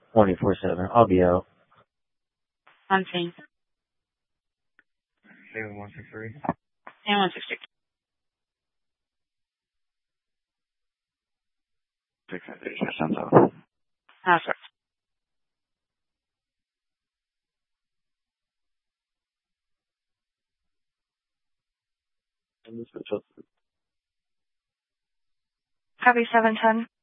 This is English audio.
24/7. I'll be out. On scene. 163. And 160. 657. Sorry. Copy 710.